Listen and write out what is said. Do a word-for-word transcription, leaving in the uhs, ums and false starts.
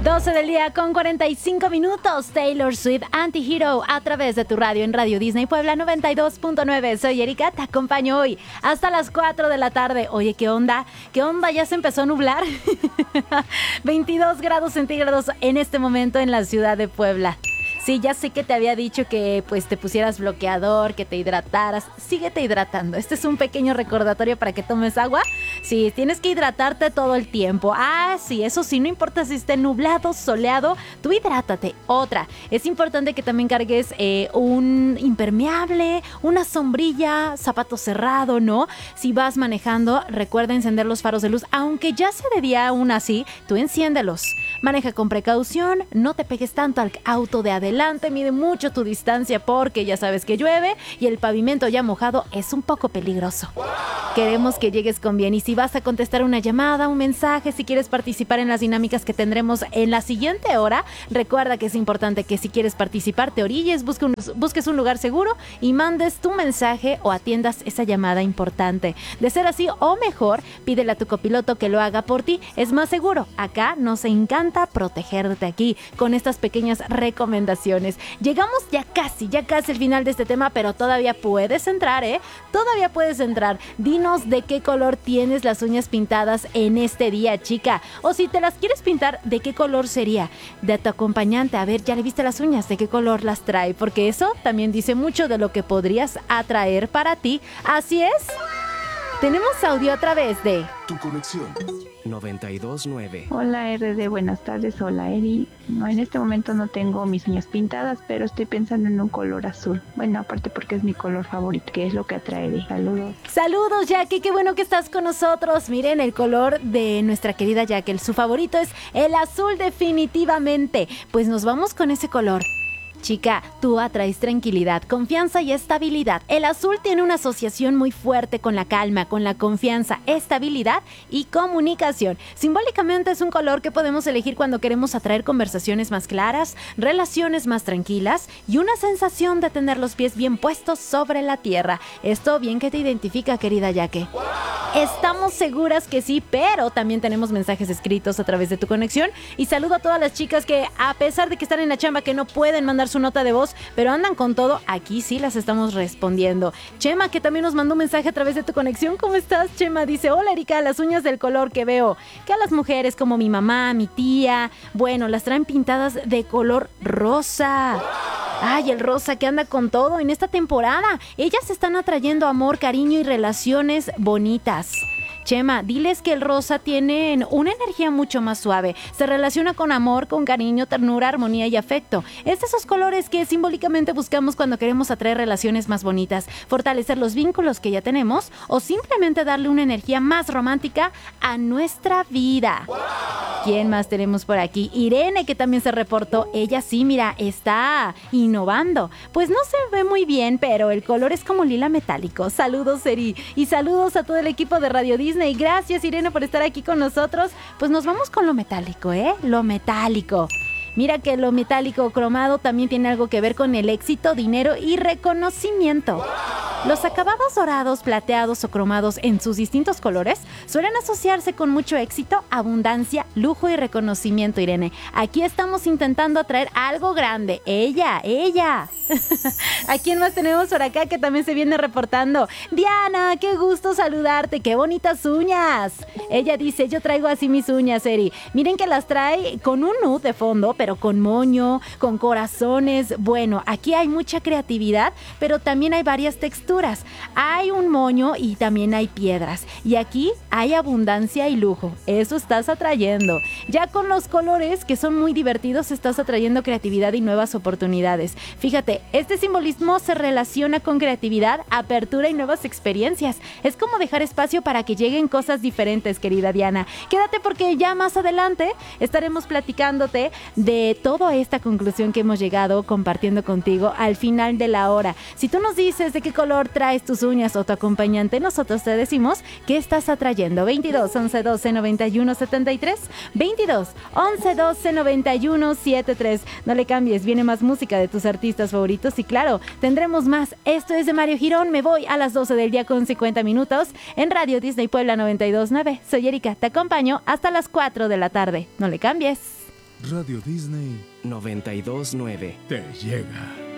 doce del día con cuarenta y cinco minutos. Taylor Swift, Anti-Hero, a través de tu radio en Radio Disney Puebla noventa y dos punto nueve. Soy Erika, te acompaño hoy hasta las cuatro de la tarde. Oye, ¿qué onda? ¿Qué onda? ¿Ya se empezó a nublar? veintidós grados centígrados en este momento en la ciudad de Puebla. Sí, ya sé que te había dicho que pues te pusieras bloqueador, que te hidrataras. Síguete hidratando. Este es un pequeño recordatorio para que tomes agua. Sí, tienes que hidratarte todo el tiempo. Ah, sí, eso sí, no importa si esté nublado, soleado, tú hidrátate. Otra, es importante que también cargues eh, un impermeable, una sombrilla, zapato cerrado, ¿no? Si vas manejando, recuerda encender los faros de luz. Aunque ya sea de día aún así, tú enciéndelos. Maneja con precaución, no te pegues tanto al auto de adelante, mide mucho tu distancia porque ya sabes que llueve y el pavimento ya mojado es un poco peligroso. Queremos que llegues con bien y si vas a contestar una llamada, un mensaje, si quieres participar en las dinámicas que tendremos en la siguiente hora, recuerda que es importante que si quieres participar te orilles, busque un, busques un lugar seguro y mandes tu mensaje o atiendas esa llamada importante. De ser así o mejor, pídele a tu copiloto que lo haga por ti, es más seguro. Acá nos encanta protegerte aquí con estas pequeñas recomendaciones. Llegamos ya casi, ya casi al final de este tema, pero todavía puedes entrar, ¿eh? Todavía puedes entrar. Dinos de qué color tienes las uñas pintadas en este día, chica. O si te las quieres pintar, ¿de qué color sería? De tu acompañante, a ver, ¿ya le viste las uñas? ¿De qué color las trae? Porque eso también dice mucho de lo que podrías atraer para ti. Así es. Tenemos audio a través de Tu Conexión noventa y dos punto nueve. Hola R D, buenas tardes. Hola Eri. No, en este momento no tengo mis uñas pintadas, pero estoy pensando en un color azul. Bueno, aparte porque es mi color favorito, que es lo que atraeré. Saludos. Saludos, Jackie, qué bueno que estás con nosotros. Miren el color de nuestra querida Jackie. Su favorito es el azul definitivamente. Pues nos vamos con ese color. Chica, tú atraes tranquilidad, confianza y estabilidad. El azul tiene una asociación muy fuerte con la calma, con la confianza, estabilidad y comunicación. Simbólicamente es un color que podemos elegir cuando queremos atraer conversaciones más claras, relaciones más tranquilas y una sensación de tener los pies bien puestos sobre la tierra. Esto bien que te identifica, querida Yaque. Estamos seguras que sí, pero también tenemos mensajes escritos a través de Tu Conexión. Y saludo a todas las chicas que, a pesar de que están en la chamba, que no pueden mandar su nota de voz, pero andan con todo, aquí sí las estamos respondiendo. Chema, que también nos mandó un mensaje a través de Tu Conexión. ¿Cómo estás, Chema? Dice, hola Erika, las uñas del color que veo, que a las mujeres como mi mamá, mi tía, bueno, las traen pintadas de color rosa. Ay, el rosa que anda con todo en esta temporada. Ellas están atrayendo amor, cariño y relaciones bonitas. Chema, diles que el rosa tiene una energía mucho más suave. Se relaciona con amor, con cariño, ternura, armonía y afecto. Es de esos colores que simbólicamente buscamos cuando queremos atraer relaciones más bonitas, fortalecer los vínculos que ya tenemos o simplemente darle una energía más romántica a nuestra vida. ¿Quién más tenemos por aquí? Irene, que también se reportó. Ella sí, mira, está innovando. Pues no se ve muy bien, pero el color es como lila metálico. Saludos, Eri. Y saludos a todo el equipo de Radio Disney. Gracias, Irene, por estar aquí con nosotros. Pues nos vamos con lo metálico, ¿eh? Lo metálico. Mira que lo metálico cromado también tiene algo que ver con el éxito, dinero y reconocimiento. Los acabados dorados, plateados o cromados en sus distintos colores suelen asociarse con mucho éxito, abundancia, lujo y reconocimiento, Irene. Aquí estamos intentando atraer algo grande. Ella, ella. ¿A quién más tenemos por acá que también se viene reportando? Diana, qué gusto saludarte, qué bonitas uñas. Ella dice, yo traigo así mis uñas, Eri. Miren que las trae con un nude de fondo, pero con moño, con corazones. Bueno, aquí hay mucha creatividad, pero también hay varias texturas. Hay un moño y también hay piedras. Y aquí hay abundancia y lujo. Eso estás atrayendo. Ya con los colores, que son muy divertidos, estás atrayendo creatividad y nuevas oportunidades. Fíjate, este simbolismo se relaciona con creatividad, apertura y nuevas experiencias. Es como dejar espacio para que lleguen cosas diferentes, querida Diana. Quédate porque ya más adelante estaremos platicándote de toda esta conclusión que hemos llegado compartiendo contigo al final de la hora. Si tú nos dices de qué color traes tus uñas o tu acompañante, nosotros te decimos qué estás atrayendo. veintidós, once, doce, noventa y uno, setenta y tres. veintidós, once, doce, noventa y uno, setenta y tres. No le cambies, viene más música de tus artistas favoritos y claro, tendremos más. Esto es de Mario Girón. Me voy a las doce del día con cincuenta minutos en Radio Disney Puebla noventa y dos punto nueve. Soy Erika, te acompaño hasta las cuatro de la tarde. No le cambies. Radio Disney noventa y dos nueve. te llega.